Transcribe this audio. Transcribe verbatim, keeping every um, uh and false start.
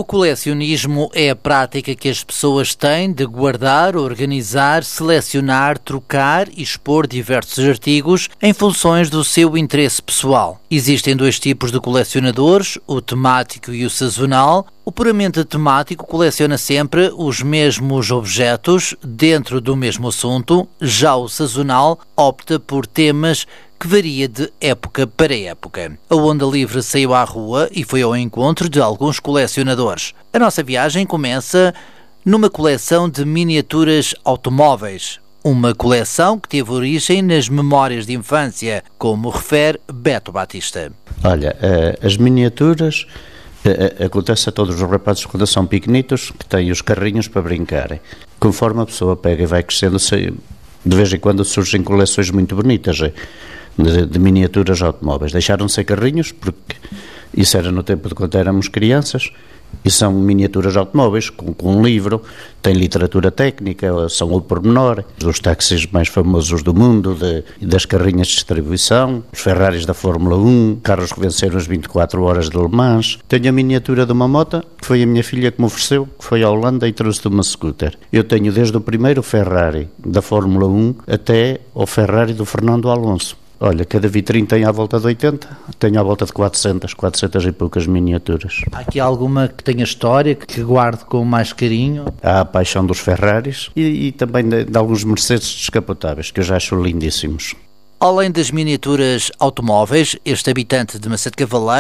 colecionismo é a prática que as pessoas têm de guardar, organizar, selecionar, trocar e expor diversos artigos em funções do seu interesse pessoal. Existem dois tipos de colecionadores, o temático e o sazonal. O puramente temático coleciona sempre os mesmos objetos dentro do mesmo assunto, já o sazonal opta por temas que varia de época para época. A Onda Livre saiu à rua e foi ao encontro de alguns colecionadores. A nossa viagem começa numa coleção de miniaturas automóveis. Uma coleção que teve origem nas memórias de infância, como refere Beto Batista. Olha, as miniaturas acontece a todos os rapazes quando são pequenitos, que têm os carrinhos para brincarem. Conforme a pessoa pega e vai crescendo, de vez em quando surgem coleções muito bonitas de, de miniaturas automóveis. Deixaram de ser carrinhos, porque isso era no tempo de quando éramos crianças, e são miniaturas automóveis, com, com um livro, tem literatura técnica, são o pormenor, dos táxis mais famosos do mundo, de, das carrinhas de distribuição, os Ferraris da Fórmula um, carros que venceram as vinte e quatro horas de Le Mans. Tenho a miniatura de uma moto, que foi a minha filha que me ofereceu, que foi à Holanda e trouxe-te uma scooter. Eu tenho desde o primeiro Ferrari da Fórmula um até o Ferrari do Fernando Alonso. Olha, cada vitrine tem à volta de oitenta, tenho à volta de quatrocentas, quatrocentas e poucas miniaturas. Há aqui alguma que tenha história, que guarde com mais carinho? Há a paixão dos Ferraris e, e também de, de alguns Mercedes descapotáveis, que eu já acho lindíssimos. Além das miniaturas automóveis, este habitante de Macedo Cavaleiro